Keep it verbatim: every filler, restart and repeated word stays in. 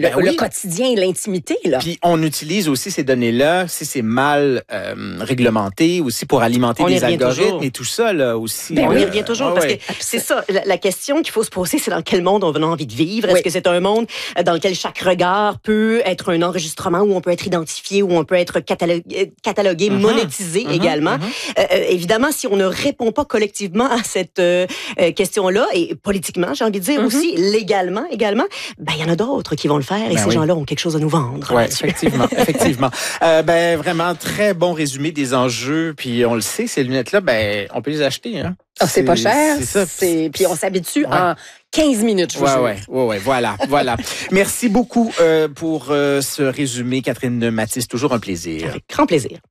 le, Ben oui. le quotidien et l'intimité, là. Puis on utilise aussi ces données-là, si c'est mal euh, réglementé, aussi pour alimenter On y des revient algorithmes toujours. et tout ça, là, aussi. Ben, on y euh, revient toujours, ah parce ouais. que c'est ça, la, la question qu'il faut se poser, c'est dans quel monde on a envie de vivre. Est-ce Oui. que c'est un monde dans lequel chaque regard peut être un enregistrement, où on peut être identifié, où on peut être catalogué, catalogué Mm-hmm. monétisé Mm-hmm. également? Mm-hmm. Euh, euh, évidemment, si on ne répond pas collectivement à cette euh, euh, question-là, et politiquement, j'ai envie de dire Mm-hmm. aussi, légalement également, ben il y en a d'autres qui vont le faire, et Ben ces oui. gens-là ont quelque chose à nous vendre. Oui, là-dessus. effectivement, effectivement. Euh, ben vraiment très bon résumé des enjeux. Puis on le sait, ces lunettes-là, ben on peut les acheter. Hein. Ah, c'est pas cher. C'est ça. C'est... Puis on s'habitue Ouais. en quinze minutes, je vous Ouais, jure. ouais, ouais, ouais, voilà, voilà. Merci beaucoup euh, pour euh, ce résumé, Catherine Mathis. Toujours un plaisir. Avec grand plaisir.